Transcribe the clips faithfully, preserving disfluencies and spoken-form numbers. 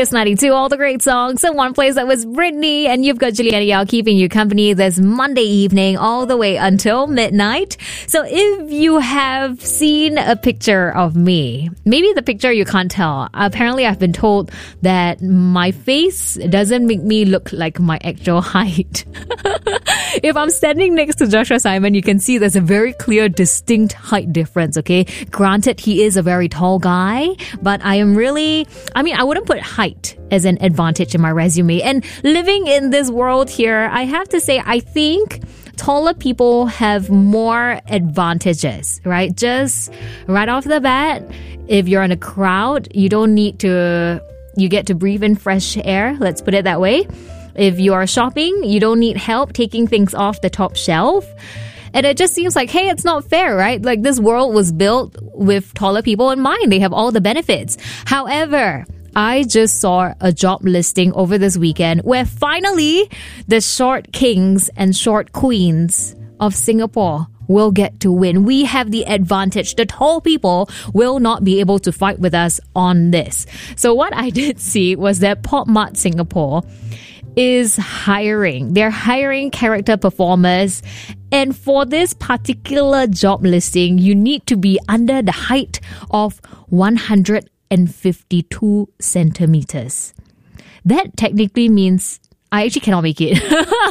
Kiss ninety-two, all the great songs. In one place, that was Britney. And you've got Juliana Yao keeping you company this Monday evening all the way until midnight. So if you have seen a picture of me, maybe the picture you can't tell. Apparently, I've been told that my face doesn't make me look like my actual height. If I'm standing next to Joshua Simon, you can see there's a very clear, distinct height difference, okay? Granted, he is a very tall guy, but I am really, I mean, I wouldn't put height as an advantage in my resume. And living in this world here, I have to say, I think taller people have more advantages, right? Just right off the bat, if you're in a crowd, you don't need to, you get to breathe in fresh air, let's put it that way. If you are shopping, you don't need help taking things off the top shelf. And it just seems like, hey, it's not fair, right? Like this world was built with taller people in mind. They have all the benefits. However, I just saw a job listing over this weekend where finally the short kings and short queens of Singapore will get to win. We have the advantage. The tall people will not be able to fight with us on this. So what I did see was that Pop Mart Singapore is hiring. They're hiring character performers. And for this particular job listing, you need to be under the height of one hundred fifty-two centimeters. That technically means I actually cannot make it.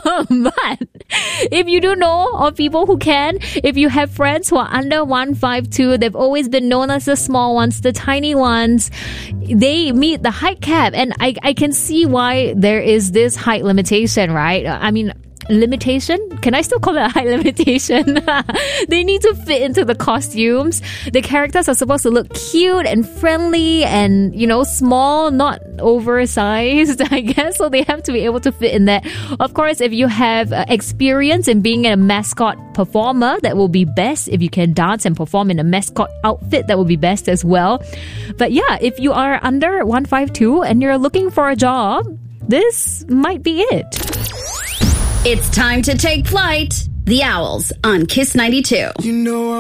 But if you do know of people who can, if you have friends who are under one fifty-two, they've always been known as the small ones, the tiny ones, they meet the height cap. And I, I can see why there is this height limitation, right? I mean, limitation? Can I still call it a height limitation? They need to fit into the costumes. The characters are supposed to look cute and friendly and, you know, small, not oversized, I guess. So they have to be able to fit in that. Of course, if you have uh, experience in being a mascot performer, that will be best. If you can dance and perform in a mascot outfit, that will be best as well. But yeah, if you are under one fifty-two and you're looking for a job, this might be it. It's time to take flight. The Owls on Kiss ninety-two. You know